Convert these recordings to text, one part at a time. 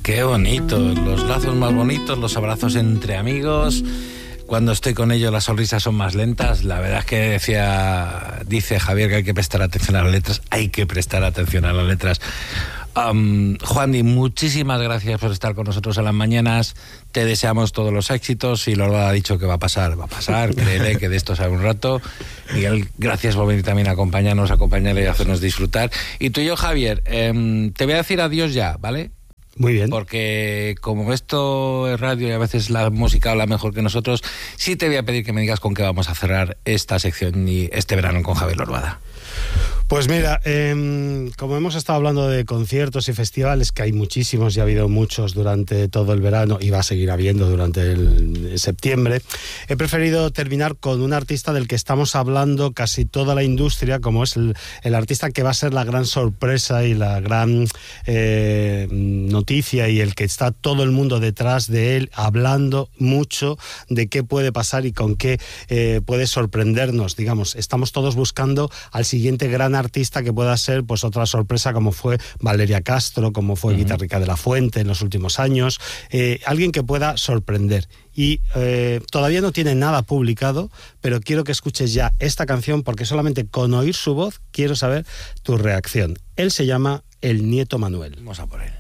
Qué bonito, los lazos más bonitos, los abrazos entre amigos. Cuando estoy con ellos las sonrisas son más lentas. La verdad es que dice Javier que hay que prestar atención a las letras. Hay que prestar atención a las letras. Juandi, muchísimas gracias por estar con nosotros a las mañanas. Te deseamos todos los éxitos y Lorda ha dicho que va a pasar, créele que de esto sabe un rato. Miguel, gracias por venir también a acompañarnos y hacernos disfrutar. Y tú y yo, Javier, te voy a decir adiós ya, ¿vale? Muy bien. Porque como esto es radio y a veces la música habla mejor que nosotros, sí te voy a pedir que me digas con qué vamos a cerrar esta sección y este verano con Javier Lorbada. Pues mira, como hemos estado hablando de conciertos y festivales, que hay muchísimos y ha habido muchos durante todo el verano y va a seguir habiendo durante el septiembre, he preferido terminar con un artista del que estamos hablando casi toda la industria, como es el artista que va a ser la gran sorpresa y la gran noticia, y el que está todo el mundo detrás de él hablando mucho de qué puede pasar y con qué puede sorprendernos. Digamos, estamos todos buscando al siguiente gran artista que pueda ser pues otra sorpresa, como fue Valeria Castro, como fue Guitarrica de la Fuente en los últimos años, alguien que pueda sorprender. Y todavía no tiene nada publicado, pero quiero que escuches ya esta canción, porque solamente con oír su voz quiero saber tu reacción. Él se llama El Nieto Manuel. Vamos a por él.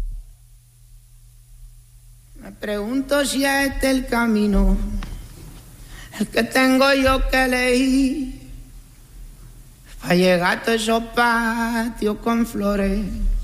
Me pregunto si es este el camino, el que tengo yo que elegir, para llegar a todos esos patios con flores